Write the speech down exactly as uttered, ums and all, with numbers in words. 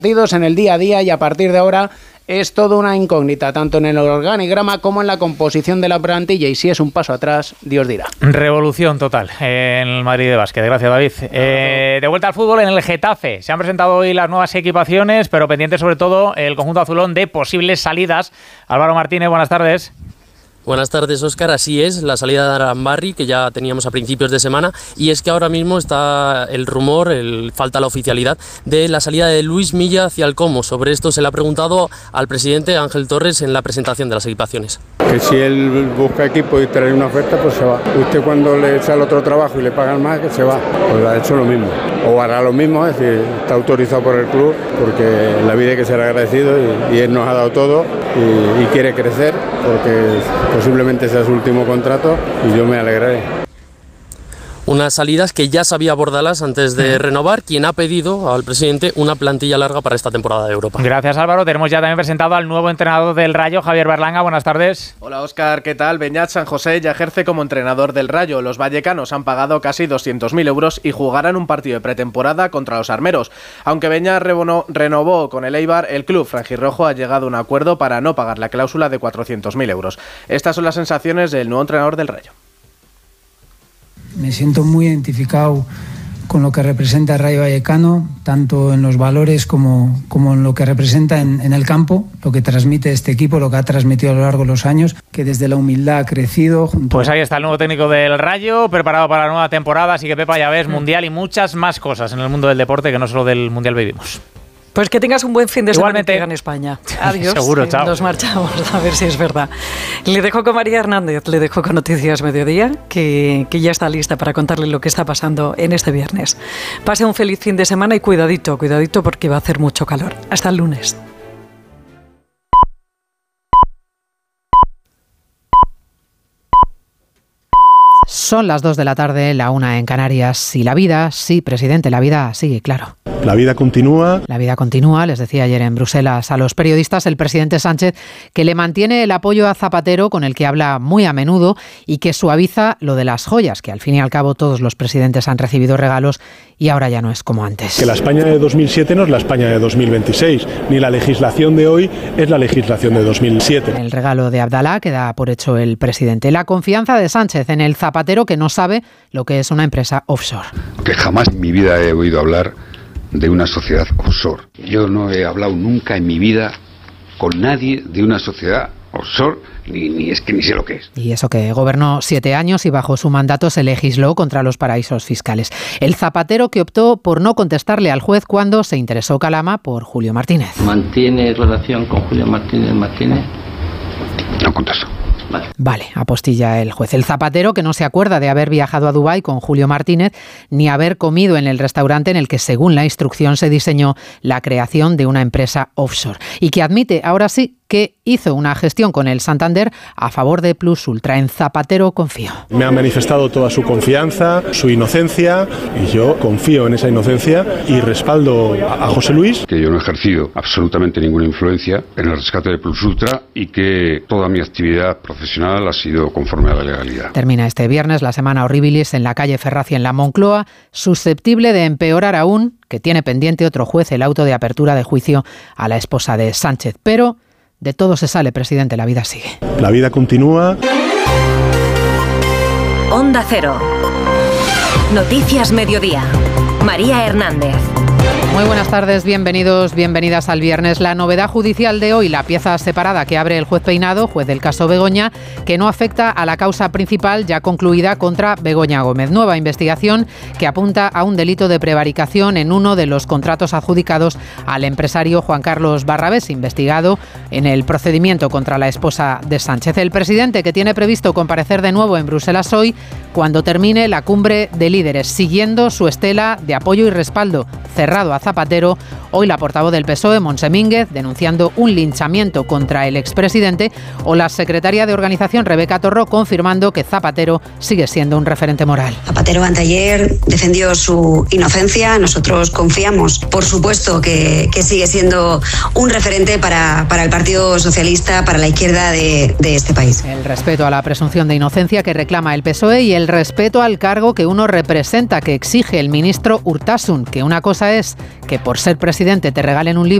partidos en el día a día, y a partir de ahora es toda una incógnita, tanto en el organigrama como en la composición de la plantilla, y si es un paso atrás, Dios dirá. Revolución total en el Madrid de básquet. Gracias, David. Eh, de vuelta al fútbol en el Getafe. Se han presentado hoy las nuevas equipaciones, pero pendiente sobre todo el conjunto azulón de posibles salidas. Álvaro Martínez, buenas tardes. Buenas tardes, Óscar. Así es, la salida de Arambarri, que ya teníamos a principios de semana, y es que ahora mismo está el rumor, el, falta la oficialidad, de la salida de Luis Milla hacia el Como. Sobre esto se le ha preguntado al presidente Ángel Torres en la presentación de las equipaciones. Que si él busca equipo y trae una oferta, pues se va. Usted cuando le sale otro trabajo y le pagan más, que se va. Pues ha hecho lo mismo. O hará lo mismo, es decir, está autorizado por el club, porque en la vida hay que ser agradecido, y, y él nos ha dado todo y, y quiere crecer, porque posiblemente sea su último contrato, y yo me alegraré. Unas salidas que ya sabía Bordalás antes de renovar, quien ha pedido al presidente una plantilla larga para esta temporada de Europa. Gracias, Álvaro. Tenemos ya también presentado al nuevo entrenador del Rayo, Javier Berlanga. Buenas tardes. Hola, Óscar. ¿Qué tal? Beñat San José ya ejerce como entrenador del Rayo. Los vallecanos han pagado casi doscientos mil euros y jugarán un partido de pretemporada contra los armeros. Aunque Beñat renovó con el Eibar, el club franjirrojo ha llegado a un acuerdo para no pagar la cláusula de cuatrocientos mil euros. Estas son las sensaciones del nuevo entrenador del Rayo. Me siento muy identificado con lo que representa el Rayo Vallecano, tanto en los valores como, como en lo que representa en, en el campo, lo que transmite este equipo, lo que ha transmitido a lo largo de los años, que desde la humildad ha crecido. Junto pues ahí está el nuevo técnico del Rayo, preparado para la nueva temporada, así que Pepa, ya ves, Mundial y muchas más cosas en el mundo del deporte, que no solo del Mundial vivimos. Pues que tengas un buen fin de semana. Igualmente. En España. Adiós. Seguro, chao. Nos marchamos, a ver si es verdad. Le dejo con María Hernández, le dejo con Noticias Mediodía, que, que ya está lista para contarle lo que está pasando en este viernes. Pase un feliz fin de semana y cuidadito, cuidadito porque va a hacer mucho calor. Hasta el lunes. Son las dos de la tarde, la una en Canarias. Y la vida, sí, presidente, la vida sigue, claro. La vida continúa. La vida continúa, les decía ayer en Bruselas a los periodistas el presidente Sánchez, que le mantiene el apoyo a Zapatero, con el que habla muy a menudo, y que suaviza lo de las joyas, que al fin y al cabo todos los presidentes han recibido regalos y ahora ya no es como antes. Que la España de dos mil siete no es la España de dos mil veintiséis, ni la legislación de hoy es la legislación de dos mil siete. El regalo de Abdalá que da por hecho el presidente. La confianza de Sánchez en el Zapatero, que no sabe lo que es una empresa offshore. Que jamás en mi vida he oído hablar de una sociedad offshore. Yo no he hablado nunca en mi vida con nadie de una sociedad offshore, ni, ni es que ni sé lo que es. Y eso que gobernó siete años y bajo su mandato se legisló contra los paraísos fiscales. El Zapatero que optó por no contestarle al juez cuando se interesó Calama por Julio Martínez. ¿Mantiene relación con Julio Martínez Martínez? No contesto. Vale. Vale, apostilla el juez. El Zapatero que no se acuerda de haber viajado a Dubái con Julio Martínez ni haber comido en el restaurante en el que, según la instrucción, se diseñó la creación de una empresa offshore. Y que admite, ahora sí, que hizo una gestión con el Santander a favor de Plus Ultra. En Zapatero confío. Me ha manifestado toda su confianza, su inocencia, y yo confío en esa inocencia y respaldo a José Luis. Que yo no he ejercido absolutamente ninguna influencia en el rescate de Plus Ultra y que toda mi actividad profesional ha sido conforme a la legalidad. Termina este viernes la semana horribilis en la calle Ferracia en la Moncloa, susceptible de empeorar aún, que tiene pendiente otro juez el auto de apertura de juicio a la esposa de Sánchez. Pero de todo se sale, presidente, la vida sigue. La vida continúa. Onda Cero. Noticias Mediodía. María Hernández. Muy buenas tardes, bienvenidos, bienvenidas al viernes. La novedad judicial de hoy, la pieza separada que abre el juez Peinado, juez del caso Begoña, que no afecta a la causa principal ya concluida contra Begoña Gómez. Nueva investigación que apunta a un delito de prevaricación en uno de los contratos adjudicados al empresario Juan Carlos Barrabés, investigado en el procedimiento contra la esposa de Sánchez. El presidente, que tiene previsto comparecer de nuevo en Bruselas hoy, cuando termine la cumbre de líderes, siguiendo su estela de apoyo y respaldo cerrado a Zapatero. Hoy la portavoz del P S O E, Montse Mínguez, denunciando un linchamiento contra el expresidente, o la secretaria de Organización, Rebeca Torró, confirmando que Zapatero sigue siendo un referente moral. Zapatero anteayer defendió su inocencia. Nosotros confiamos, por supuesto, que, que sigue siendo un referente para, para el Partido Socialista, para la izquierda de, de este país. El respeto a la presunción de inocencia que reclama el P S O E y el respeto al cargo que uno representa, que exige el ministro Urtasun, que una cosa es que por ser presidente te regalen un libro